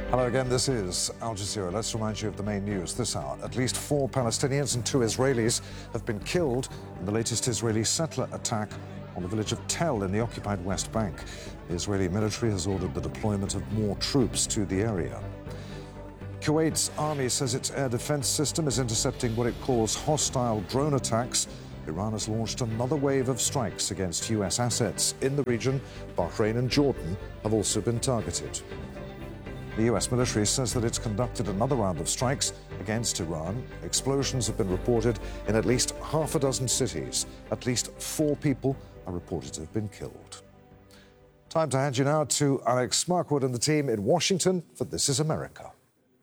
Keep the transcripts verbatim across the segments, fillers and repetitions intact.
Hello again, this is Al Jazeera. Let's remind you of the main news this hour. At least four Palestinians and two Israelis have been killed in the latest Israeli settler attack on the village of Tel in the occupied West Bank. The Israeli military has ordered the deployment of more troops to the area. Kuwait's army says its air defense system is intercepting what it calls hostile drone attacks. Iran has launched another wave of strikes against U S assets in the region. Bahrain and Jordan have also been targeted. The U S military says that it's conducted another round of strikes against Iran. Explosions have been reported in at least half a dozen cities. At least four people are reported to have been killed. Time to hand you now to Alex Markwood and the team in Washington for This Is America.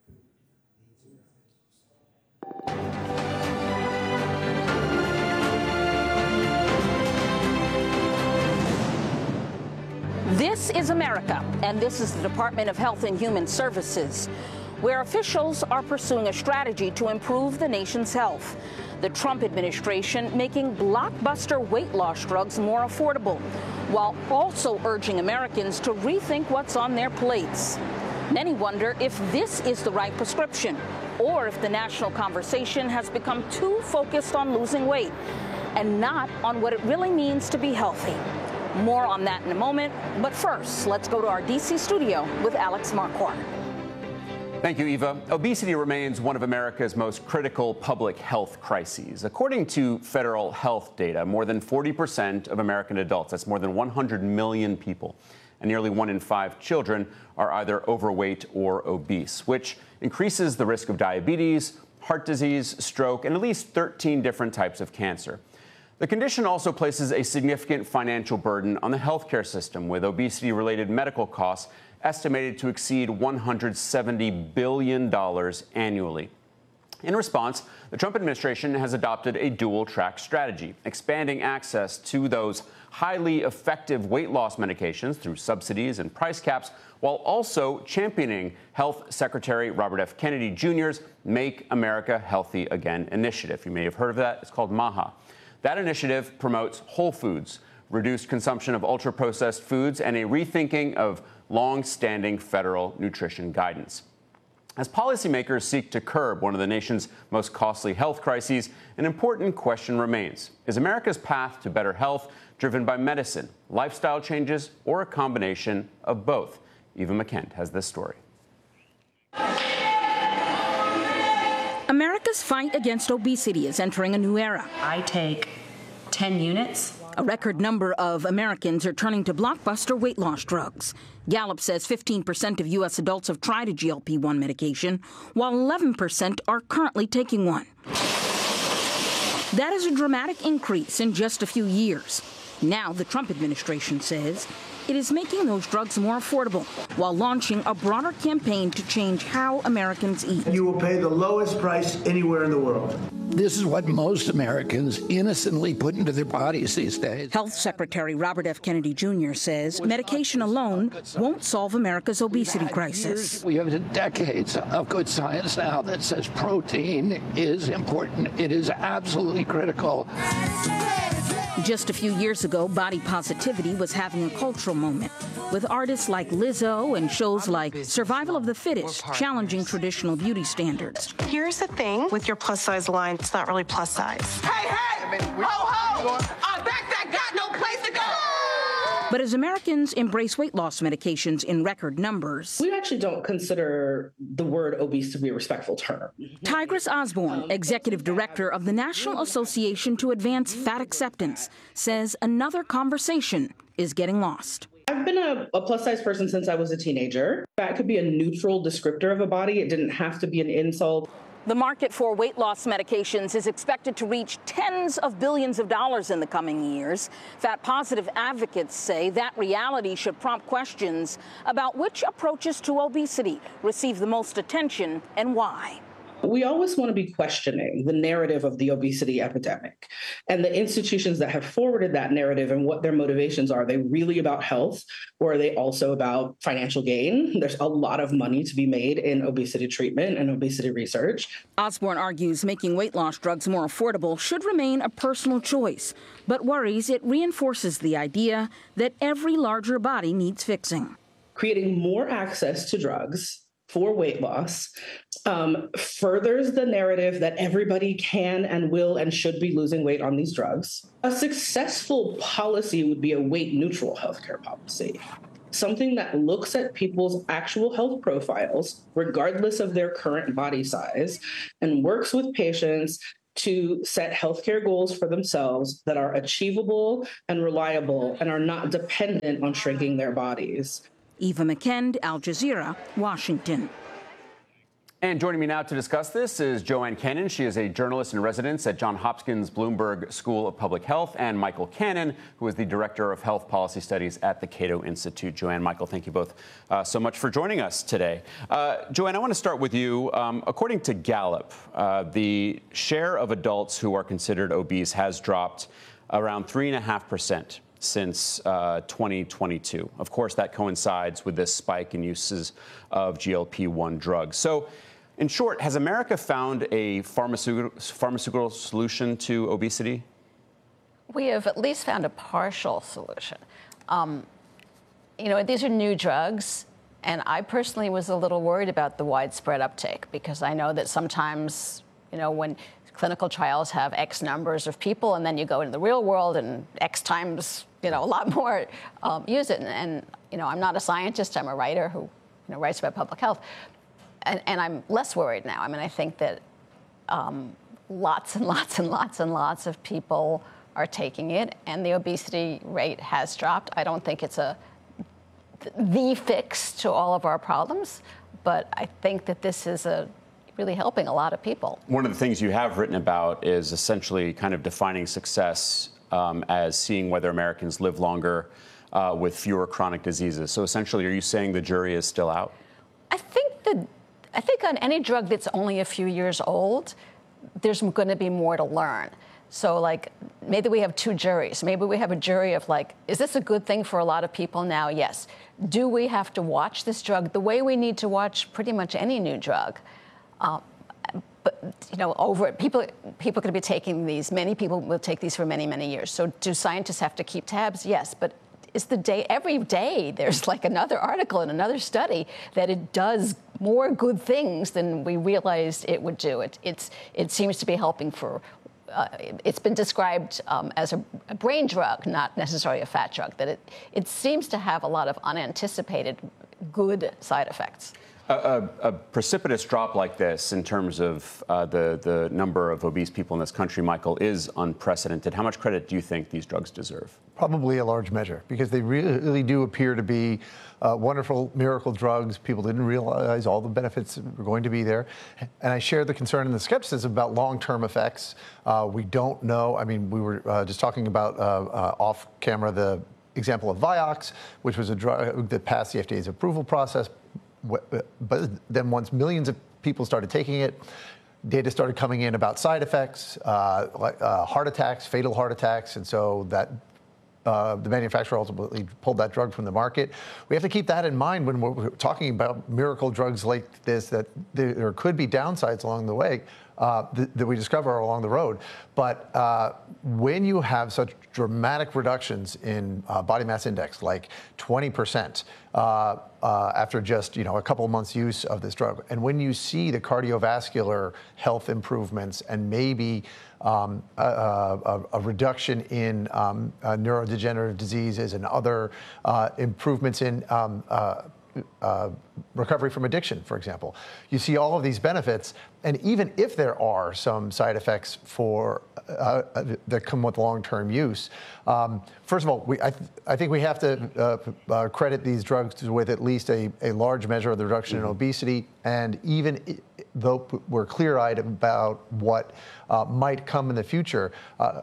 This is America, and this is the Department of Health and Human Services, where officials are pursuing a strategy to improve the nation's health. The Trump administration making blockbuster weight loss drugs more affordable, while also urging Americans to rethink what's on their plates. Many wonder if this is the right prescription, or if the national conversation has become too focused on losing weight and not on what it really means to be healthy. More on that in a moment, but first, let's go to our D C studio with Alex Marquardt. Thank you, Eva. Obesity remains one of America's most critical public health crises. According to federal health data, more than forty percent of American adults, that's more than one hundred million people, and nearly one in five children are either overweight or obese, which increases the risk of diabetes, heart disease, stroke, and at least thirteen different types of cancer. The condition also places a significant financial burden on the healthcare system, with obesity-related medical costs estimated to exceed one hundred seventy billion dollars annually. In response, the Trump administration has adopted a dual-track strategy, expanding access to those highly effective weight loss medications through subsidies and price caps, while also championing Health Secretary Robert F. Kennedy Junior's Make America Healthy Again initiative. You may have heard of that. It's called MAHA. That initiative promotes whole foods, reduced consumption of ultra-processed foods, and a rethinking of long-standing federal nutrition guidance. As policymakers seek to curb one of the nation's most costly health crises, an important question remains. Is America's path to better health driven by medicine, lifestyle changes, or a combination of both? Eva McKent has this story. America's fight against obesity is entering a new era. I take ten units. A record number of Americans are turning to blockbuster weight loss drugs. Gallup says fifteen percent of U S adults have tried a G L P one medication, while eleven percent are currently taking one. That is a dramatic increase in just a few years. Now, the Trump administration says it is making those drugs more affordable while launching a broader campaign to change how Americans eat. You will pay the lowest price anywhere in the world. This is what most Americans innocently put into their bodies these days. Health Secretary Robert F. Kennedy Junior says medication alone won't solve America's obesity crisis. We have decades of good science now that says protein is important. It is absolutely critical. Just a few years ago, body positivity was having a cultural moment, with artists like Lizzo and shows like Survival of the Fittest challenging traditional beauty standards. Here's the thing with your plus size line, it's not really plus size. Hey, hey! Ho, ho! I bet that got no place to go! But as Americans embrace weight loss medications in record numbers, we actually don't consider the word obese to be a respectful term. Tigress Osborne, executive director of the National Association to Advance Fat Acceptance, says another conversation is getting lost. I've been a, a plus-size person since I was a teenager. Fat could be a neutral descriptor of a body. It didn't have to be an insult. The market for weight loss medications is expected to reach tens of billions of dollars in the coming years. Fat-positive advocates say that reality should prompt questions about which approaches to obesity receive the most attention and why. We always want to be questioning the narrative of the obesity epidemic and the institutions that have forwarded that narrative and what their motivations are. Are they really about health, or are they also about financial gain? There's a lot of money to be made in obesity treatment and obesity research. Osborne argues making weight loss drugs more affordable should remain a personal choice, but worries it reinforces the idea that every larger body needs fixing. Creating more access to drugs for weight loss, um, furthers the narrative that everybody can and will and should be losing weight on these drugs. A successful policy would be a weight-neutral healthcare policy, something that looks at people's actual health profiles, regardless of their current body size, and works with patients to set healthcare goals for themselves that are achievable and reliable and are not dependent on shrinking their bodies. Eva McKend, Al Jazeera, Washington. And joining me now to discuss this is Joanne Cannon. She is a journalist in residence at Johns Hopkins Bloomberg School of Public Health, and Michael Cannon, who is the Director of Health Policy Studies at the Cato Institute. Joanne, Michael, thank you both uh, so much for joining us today. Uh, Joanne, I want to start with you. Um, according to Gallup, uh, the share of adults who are considered obese has dropped around three point five percent since uh, twenty twenty-two. Of course, that coincides with this spike in uses of G L P one drugs. So, in short, has America found a pharmaceutical, pharmaceutical solution to obesity? We have at least found a partial solution. Um, you know, these are new drugs, and I personally was a little worried about the widespread uptake because I know that sometimes, you know, when clinical trials have X numbers of people, and then you go into the real world and X times, you know, a lot more um, use it. And, and, you know, I'm not a scientist. I'm a writer who, you know, writes about public health. And, and I'm less worried now. I mean, I think that um, lots and lots and lots and lots of people are taking it, and the obesity rate has dropped. I don't think it's a the fix to all of our problems, but I think that this is a really helping a lot of people. One of the things you have written about is essentially kind of defining success um, as seeing whether Americans live longer uh, with fewer chronic diseases. So essentially, are you saying the jury is still out? I think that I think on any drug that's only a few years old, there's going to be more to learn. So, like, maybe we have two juries. Maybe we have a jury of, like, is this a good thing for a lot of people now? Yes. Do we have to watch this drug the way we need to watch pretty much any new drug? Um, but, you know, over people, people are going to be taking these. Many people will take these for many, many years. So do scientists have to keep tabs? Yes. But is the day, every day, there's like another article in another study that it does more good things than we realized it would do. It, it's, it seems to be helping for, uh, it's been described um, as a, a brain drug, not necessarily a fat drug, that it, it seems to have a lot of unanticipated good side effects. A, a, a precipitous drop like this in terms of uh, the, the number of obese people in this country, Michael, is unprecedented. How much credit do you think these drugs deserve? Probably a large measure, because they really do appear to be uh, wonderful miracle drugs. People didn't realize all the benefits were going to be there. And I share the concern and the skepticism about long-term effects. Uh, we don't know. I mean, we were uh, just talking about uh, uh, off camera the example of Vioxx, which was a drug that passed the F D A's approval process. But then once millions of people started taking it, data started coming in about side effects, uh, like uh, heart attacks, fatal heart attacks, and so that uh, the manufacturer ultimately pulled that drug from the market. We have to keep that in mind when we're talking about miracle drugs like this, that there could be downsides along the way uh, th- that we discover along the road. But uh, when you have such dramatic reductions in uh, body mass index, like twenty percent, uh, uh, after just you know a couple of months use of this drug, and when you see the cardiovascular health improvements and maybe um, a, a, a reduction in um, uh, neurodegenerative diseases and other uh, improvements in um, uh, Uh, recovery from addiction, for example. You see all of these benefits, and even if there are some side effects for uh, that come with long-term use, um, first of all, we, I, th- I think we have to uh, uh, credit these drugs with at least a, a large measure of the reduction mm-hmm. in obesity, and even though we're clear-eyed about what uh, might come in the future, uh,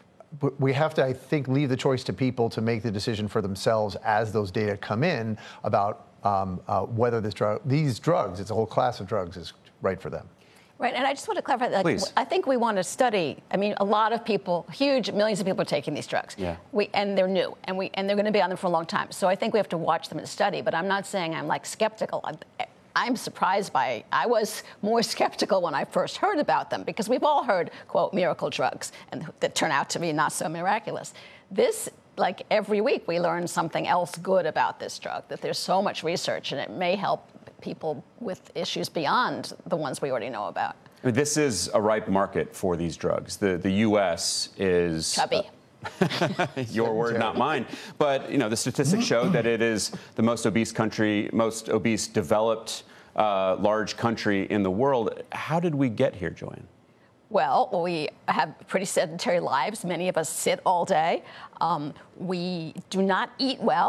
we have to, I think, leave the choice to people to make the decision for themselves as those data come in about um, uh, whether this drug, these drugs, it's a whole class of drugs, is right for them. Right, and I just want to clarify that. Please. I think we want to study. I mean, a lot of people, huge millions of people are taking these drugs. Yeah. We and they're new, and we and they're going to be on them for a long time. So I think we have to watch them and study. But I'm not saying I'm like skeptical. I'm, I'm surprised by. I was more skeptical when I first heard about them because we've all heard quote miracle drugs and that turn out to be not so miraculous. This. Like every week, we learn something else good about this drug, that there's so much research and it may help people with issues beyond the ones we already know about. I mean, this is a ripe market for these drugs. The the U S is chubby. Uh, your word, not mine. But you know, the statistics show that it is the most obese country, most obese developed uh, large country in the world. How did we get here, Joanne? Well, we have pretty sedentary lives. Many of us sit all day. Um, we do not eat well.